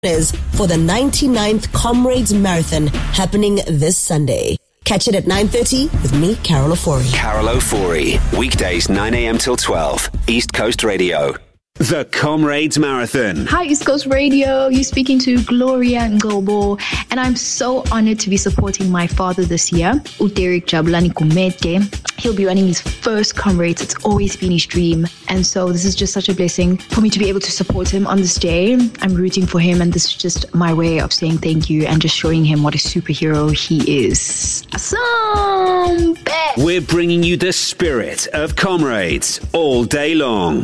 is for the 99th Comrades Marathon happening this Sunday. Catch it at 9:30 with me, Carol Ofori. Carol Ofori, weekdays 9 a.m. till 12, East Coast Radio. The Comrades Marathon. Hi, East Coast Radio. You're speaking to Gloria Ngobo, and I'm so honored to be supporting my father this year, Derek Jabulani Kumete. He'll be running his first Comrades. It's always been his dream, and so this is just such a blessing for me to be able to support him on this day. I'm rooting for him, and this is just my way of saying thank you and just showing him what a superhero he is. Awesome! We're bringing you the spirit of Comrades all day long.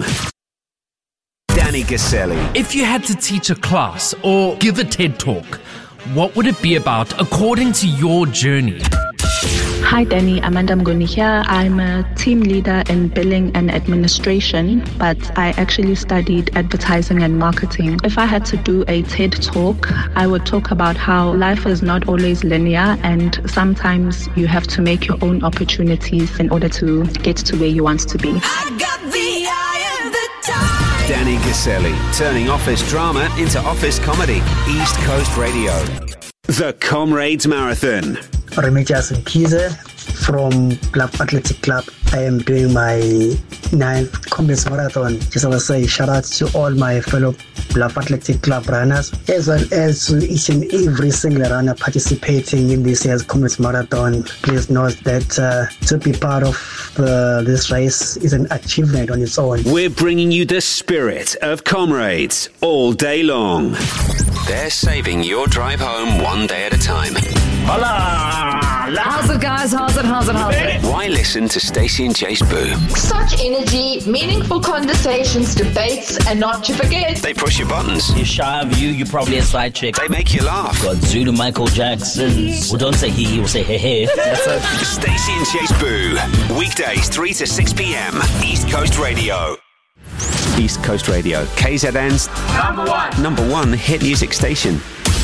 Danny Gaselli. If you had to teach a class or give a TED Talk, what would it be about according to your journey? Hi Danny, Amanda Mgoni here. I'm a team leader in billing and administration, but I actually studied advertising and marketing. If I had to do a TED Talk, I would talk about how life is not always linear and sometimes you have to make your own opportunities in order to get to where you want to be. I got the eye of the time. Danny Gaselli, turning office drama into office comedy. East Coast Radio. The Comrades Marathon. Remigius Nkize from Club Athletic Club. I am doing my 9th Comrades Marathon. Just want to say shout out to all my fellow Club Athletic Club runners, as well as to each and every single runner participating in this year's Comrades Marathon. Please note that to be part of this race is an achievement on its own. We're bringing you the spirit of Comrades all day long. They're saving your drive home one day at a time. Hola! How's it, guys? How's it? Why listen to Stacey and Chase Boo? Such energy, meaningful conversations, debates, and not to forget, They push your buttons. You're shy of you, you're probably a side chick. They make you laugh. Got Zulu Michael Jackson. Well, don't say he will say hey. That's it. Stacey and Chase Boo. Weekdays 3 to 6 p.m. East Coast Radio. East Coast Radio. KZN's number one hit music station.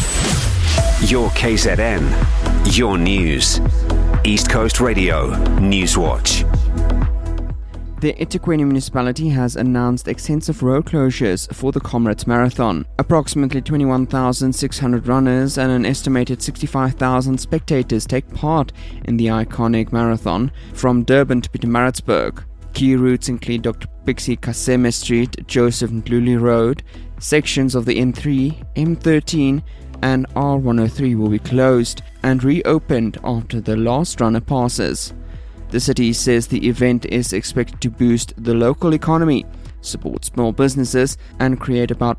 Your KZN. Your news. East Coast Radio. Newswatch. The eThekwini municipality has announced extensive road closures for the Comrades Marathon. Approximately 21,600 runners and an estimated 65,000 spectators take part in the iconic marathon from Durban to Pietermaritzburg. Key routes include Dr. Pixie Kaseme Street, Joseph Ndluli Road. Sections of the N3, M13 and R103 will be closed and reopened after the last runner passes. The city says the event is expected to boost the local economy, support small businesses and create about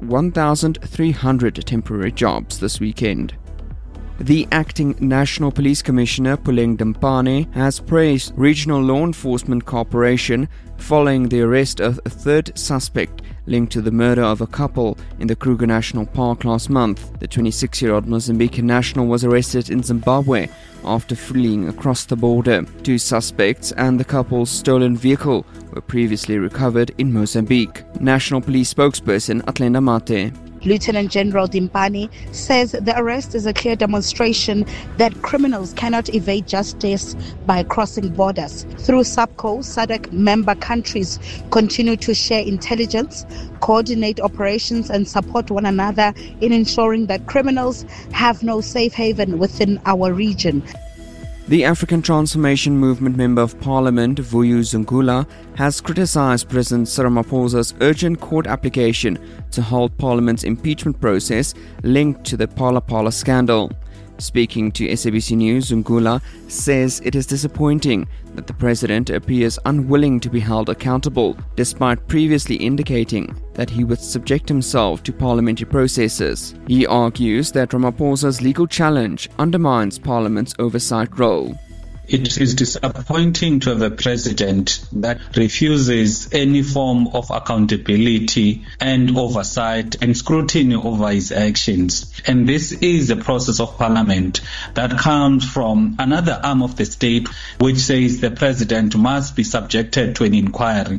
1,300 temporary jobs this weekend. The acting National Police Commissioner Puleng Dampane has praised Regional Law Enforcement Corporation following the arrest of a third suspect linked to the murder of a couple in the Kruger National Park last month. The 26-year-old Mozambican national was arrested in Zimbabwe after fleeing across the border. 2 suspects and the couple's stolen vehicle were previously recovered in Mozambique. National Police spokesperson Atlenda Mate. Lieutenant General Dimpani says the arrest is a clear demonstration that criminals cannot evade justice by crossing borders. Through SAPCO, SADC member countries continue to share intelligence, coordinate operations and support one another in ensuring that criminals have no safe haven within our region. The African Transformation Movement Member of Parliament, Vuyo Zungula, has criticised President Cyril Ramaphosa's urgent court application to halt Parliament's impeachment process linked to the Phala Phala scandal. Speaking to SABC News, Zungula says it is disappointing that the president appears unwilling to be held accountable, despite previously indicating that he would subject himself to parliamentary processes. He argues that Ramaphosa's legal challenge undermines Parliament's oversight role. It is disappointing to have a president that refuses any form of accountability and oversight and scrutiny over his actions. And this is a process of parliament that comes from another arm of the state which says the president must be subjected to an inquiry.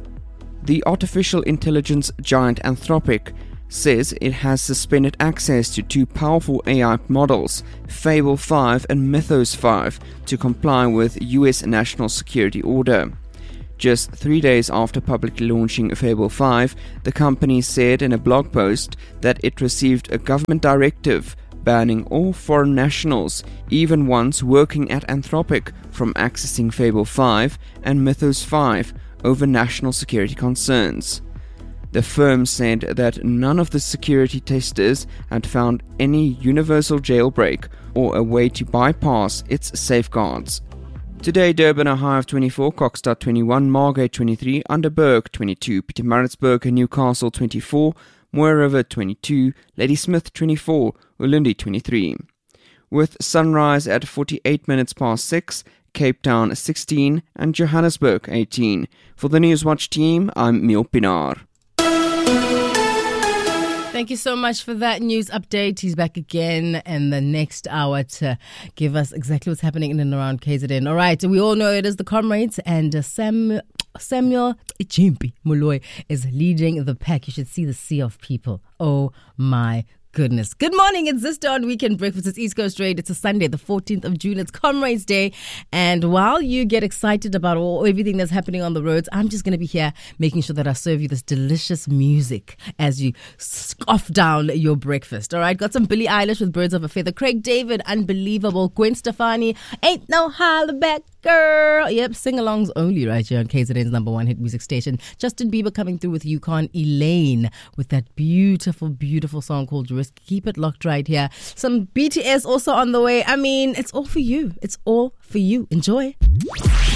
The artificial intelligence giant Anthropic says it has suspended access to 2 powerful AI models, Fable 5 and Mythos 5, to comply with US national security order. Just 3 days after publicly launching Fable 5, the company said in a blog post that it received a government directive banning all foreign nationals, even ones working at Anthropic, from accessing Fable 5 and Mythos 5 over national security concerns. The firm said that none of the security testers had found any universal jailbreak or a way to bypass its safeguards. Today, Durban a high of 24, Kokstad 21, Margate 23, Underberg 22, Pietermaritzburg and Newcastle 24, Mooi River 22, Ladysmith 24, Ulundi 23. With sunrise at 48 minutes past 6, Cape Town 16 and Johannesburg 18. For the Newswatch team, I'm Mio Pinar. Thank you so much for that news update. He's back again in the next hour to give us exactly what's happening in and around KZN. All right, we all know it is the Comrades, and Samuel Ichimpi Moloi is leading the pack. You should see the sea of people. Oh my goodness. Good morning. It's Zister on Weekend Breakfast. It's East Coast Radio. It's a Sunday, the 14th of June. It's Comrades Day. And while you get excited about everything that's happening on the roads, I'm just going to be here making sure that I serve you this delicious music as you scoff down your breakfast. All right. Got some Billie Eilish with Birds of a Feather. Craig David, Unbelievable. Gwen Stefani, Ain't No Holla Back Girl. Yep. Sing-alongs only right here on KZN's number one hit music station. Justin Bieber coming through with Yukon Elaine with that beautiful, beautiful song called Risk. Keep it locked right here. Some BTS also on the way. I mean, it's all for you. It's all for you. Enjoy.